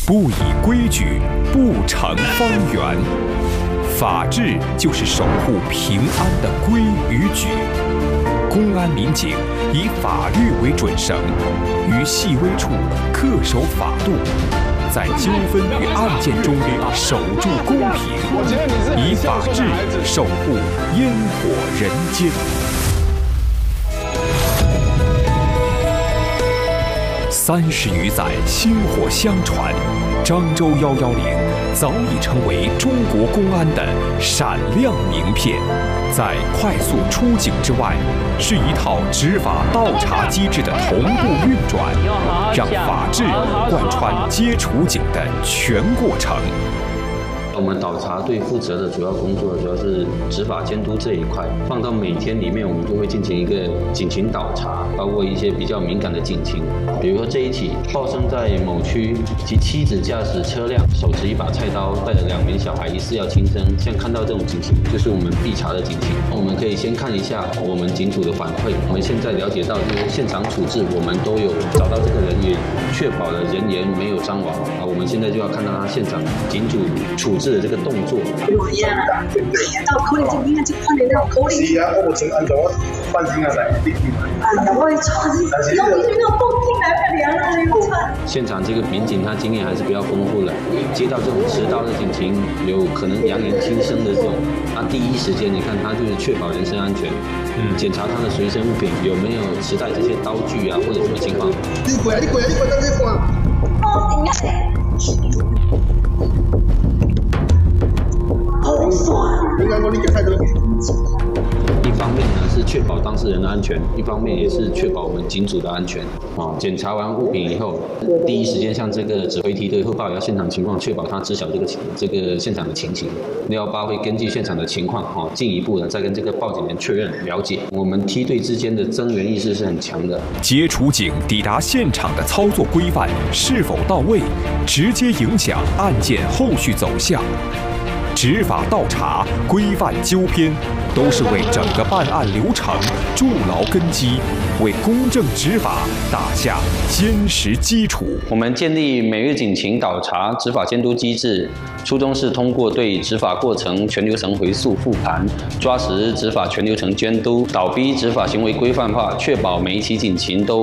不以规矩，不成方圆。法治就是守护平安的规与矩。公安民警以法律为准绳，于细微处恪守法度，在纠纷与案件中守住公平，以法治守护烟火人间。30余载薪火相传，漳州110早已成为中国公安的闪亮名片。在快速出警之外，是一套执法倒查机制的同步运转，让法治贯穿接处警的全过程。 我们倒查队负责的主要工作主要是执法监督这一块，放到每天里面，我们就会进行一个警情倒查，包括一些比较敏感的警情，比如说这一起发生在某区，其妻子驾驶车辆，手持一把菜刀，带着2名小孩，疑似要轻生。像看到这种警情，就是我们必查的警情。我们可以先看一下我们警组的反馈，我们现在了解到这些现场处置，我们都有找到这个人，也确保了人员没有伤亡啊。我们现在就要看到他现场警组处置的这个动作。 係啊，到口令就應該即翻你啦，口令。是啊，我整按照我放心啊，來啲我會錯，弄一個動靜來個涼啦，你唔錯。 現場這個民警他經驗還是比較豐富的，接到這種持刀的警情，有可能揚言輕生的這種，他第一時間你看他就是確保人身安全，檢查他的隨身物品有沒有攜帶這些刀具啊或者什麼情況。你過來，等你過來。哦，點解？一方面呢是确保当事人的安全，一方面也是确保我们警组的安全。检查完物品以后，第一时间向这个指挥梯队汇报一下现场情况，确保他知晓这个现场的情形。618会根据现场的情况，进一步的再跟这个报警人确认了解。我们梯队之间的增援意识是很强的。 接处警抵达现场的操作规范是否到位，直接影响案件后续走向。执法倒查、规范纠偏，都是为整个办案流程筑牢根基，为公正执法打下坚实基础。 我们建立每日警情倒查执法监督机制，初衷是通过对执法过程全流程回溯复盘，抓实执法全流程监督，倒逼执法行为规范化，确保每一起警情都